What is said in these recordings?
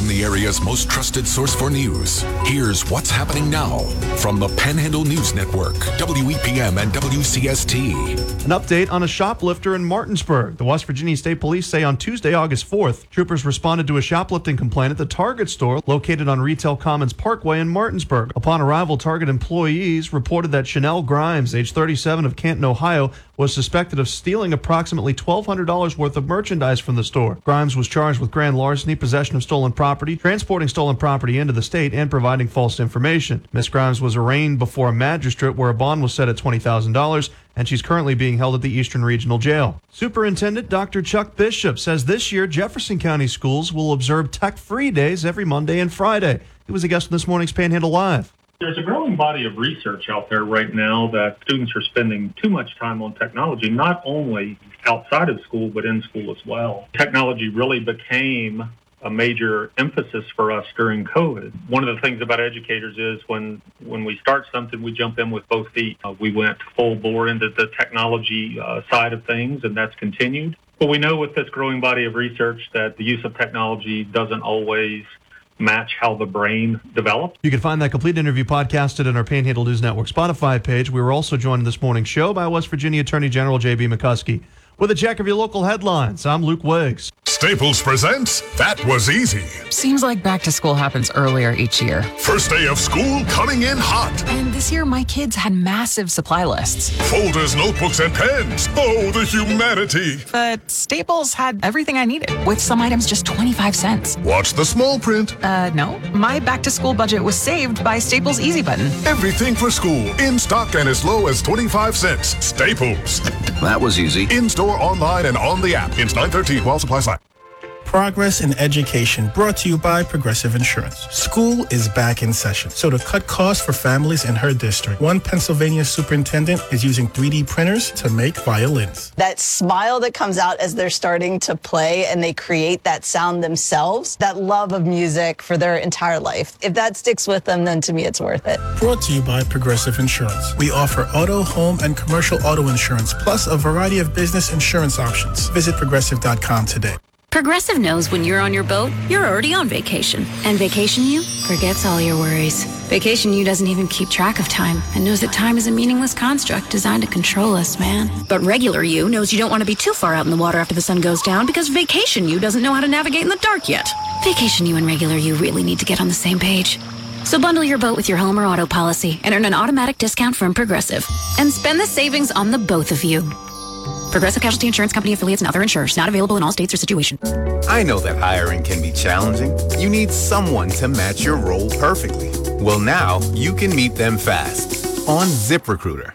From the area's most trusted source for news, here's what's happening now from the Panhandle News Network, WEPM and WCST. An update on a shoplifter in Martinsburg. The West Virginia State Police say on Tuesday, August 4th, troopers responded to a shoplifting complaint at the Target store located on Retail Commons Parkway in Martinsburg. Upon arrival, Target employees reported that Chanel Grimes, age 37 of Canton, Ohio, was suspected of stealing approximately $1,200 worth of merchandise from the store. Grimes was charged with grand larceny, possession of stolen property, transporting stolen property into the state, and providing false information. Ms. Grimes was arraigned before a magistrate where a bond was set at $20,000, and she's currently being held at the Eastern Regional Jail. Superintendent Dr. Chuck Bishop says this year Jefferson County schools will observe tech-free days every Monday and Friday. He was a guest in this morning's Panhandle Live. There's a growing body of research out there right now that students are spending too much time on technology, not only outside of school, but in school as well. Technology really became a major emphasis for us during COVID. One of the things about educators is when we start something, we jump in with both feet. We went full bore into the technology side of things, and that's continued. But we know with this growing body of research that the use of technology doesn't always match how the brain develops. You can find that complete interview podcasted on our Panhandle News Network Spotify page. We were also joined in this morning's show by West Virginia Attorney General J.B. McCuskey. With a check of your local headlines, I'm Luke Wiggs. Staples presents That Was Easy. Seems like back to school happens earlier each year. First day of school coming in hot. And this year, my kids had massive supply lists. Folders, notebooks, and pens. Oh, the humanity. But Staples had everything I needed, with some items just 25 cents. Watch the small print. No. My back to school budget was saved by Staples Easy Button. Everything for school. In stock and as low as 25 cents. Staples. That was easy. In-store, online, and on the app. It's 9/13 while supplies last. Progress in Education, brought to you by Progressive Insurance. School is back in session, so to cut costs for families in her district, one Pennsylvania superintendent is using 3D printers to make violins. That smile that comes out as they're starting to play and they create that sound themselves, that love of music for their entire life. If that sticks with them, then to me it's worth it. Brought to you by Progressive Insurance. We offer auto, home, and commercial auto insurance, plus a variety of business insurance options. Visit Progressive.com today. Progressive knows when you're on your boat, you're already on vacation. And Vacation You forgets all your worries. Vacation You doesn't even keep track of time and knows that time is a meaningless construct designed to control us, man. But Regular You knows you don't want to be too far out in the water after the sun goes down because Vacation You doesn't know how to navigate in the dark yet. Vacation You and Regular You really need to get on the same page. So bundle your boat with your home or auto policy and earn an automatic discount from Progressive. And spend the savings on the both of you. Progressive Casualty Insurance Company affiliates and other insurers. Not available in all states or situations. I know that hiring can be challenging. You need someone to match your role perfectly. Well, now you can meet them fast on ZipRecruiter.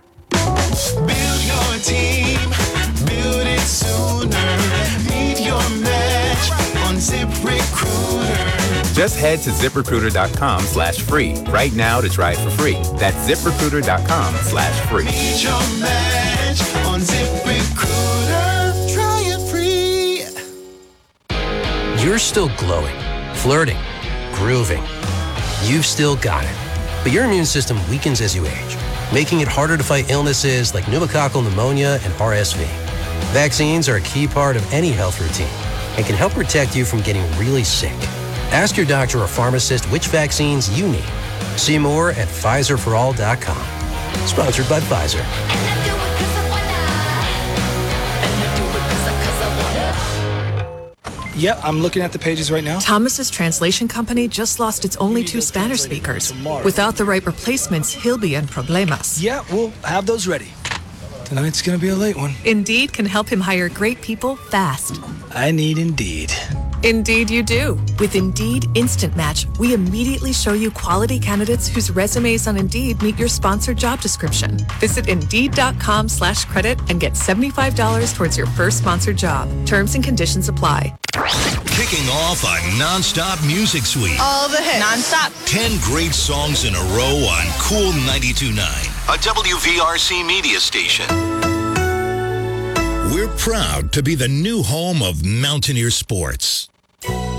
Build your team, build it sooner. Meet your match on ZipRecruiter. Just head to ZipRecruiter.com/free right now to try it for free. That's ZipRecruiter.com/free. Meet your match on ZipRecruiter. Try it free. You're still glowing, flirting, grooving. You've still got it. But your immune system weakens as you age, making it harder to fight illnesses like pneumococcal pneumonia and RSV. Vaccines are a key part of any health routine and can help protect you from getting really sick. Ask your doctor or pharmacist which vaccines you need. See more at PfizerForAll.com. Sponsored by Pfizer. Yep, I'm looking at the pages right now. Thomas's Translation Company just lost its only two Spanish speakers. Without the right replacements, he'll be in problemas. Yeah, we'll have those ready. Tonight's gonna be a late one. Indeed can help him hire great people fast. I need Indeed. Indeed you do. With Indeed Instant Match, we immediately show you quality candidates whose resumes on Indeed meet your sponsored job description. Visit Indeed.com/credit and get $75 towards your first sponsored job. Terms and conditions apply. Kicking off a non-stop music suite. All the hits. Non-stop. 10 great songs in a row on Cool 92.9, a WVRC media station. We're proud to be the new home of Mountaineer Sports.